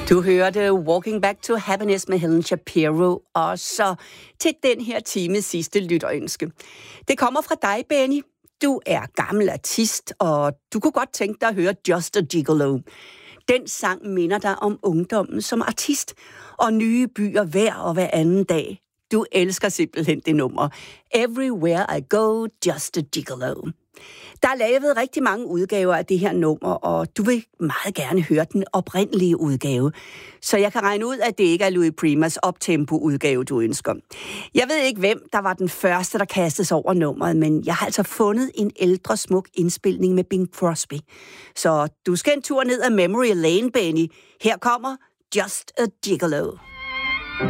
Du hørte Walking Back to Happiness med Helen Shapiro, og så til den her times sidste lytterønske. Det kommer fra dig, Benny. Du er gammel artist, og du kunne godt tænke dig at høre Just a Gigolo. Den sang minder dig om ungdommen som artist, og nye byer hver og hver anden dag. Du elsker simpelthen det nummer. Everywhere I go, Just a Gigolo. Der er lavet rigtig mange udgaver af det her nummer, og du vil meget gerne høre den oprindelige udgave. Så jeg kan regne ud, at det ikke er Louis Primas optempo-udgave, du ønsker. Jeg ved ikke, hvem der var den første, der kastede sig over nummeret, men jeg har altså fundet en ældre, smuk indspilning med Bing Crosby. Så du skal en tur ned ad Memory Lane, Benny. Her kommer Just a Gigolo.